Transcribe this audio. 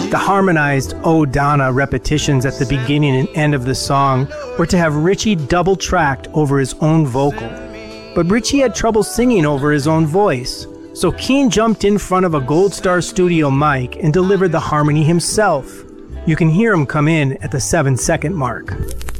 The harmonized "Oh Donna" repetitions at the beginning and end of the song were to have Ritchie double-tracked over his own vocal. But Ritchie had trouble singing over his own voice, so Keane jumped in front of a Gold Star Studio mic and delivered the harmony himself. You can hear him come in at the 7-second mark.